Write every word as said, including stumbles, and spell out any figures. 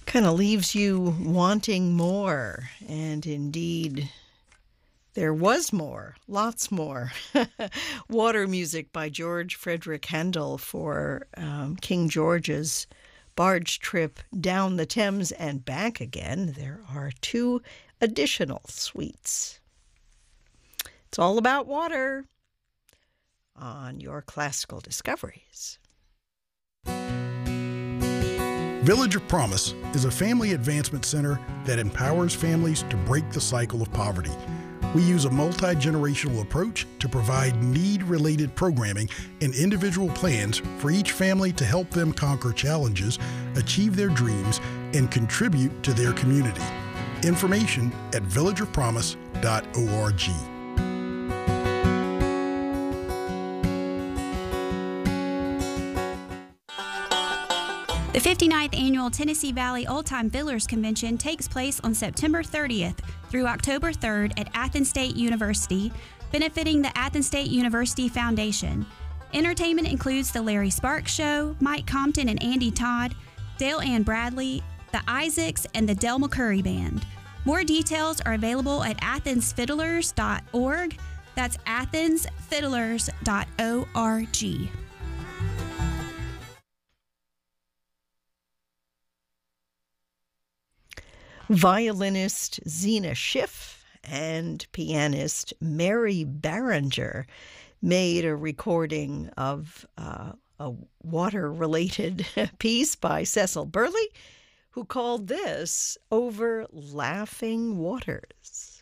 Kind of leaves you wanting more. And indeed, there was more, lots more. Water music by George Frederick Handel for um, King George's barge trip down the Thames and back again. There are two additional suites. It's all about water on your Classical Discoveries. Village of Promise is a family advancement center that empowers families to break the cycle of poverty. We use a multi-generational approach to provide need-related programming and individual plans for each family to help them conquer challenges, achieve their dreams, and contribute to their community. Information at village of promise dot org. The fifty-ninth Annual Tennessee Valley Old Time Fiddlers Convention takes place on September thirtieth through October third at Athens State University, benefiting the Athens State University Foundation. Entertainment includes the Larry Sparks Show, Mike Compton and Andy Todd, Dale Ann Bradley, the Isaacs, and the Del McCurry Band. More details are available at athens fiddlers dot org. That's athens fiddlers dot org. Violinist Zena Schiff and pianist Mary Barringer made a recording of uh, a water-related piece by Cecil Burley, who called this Over Laughing Waters.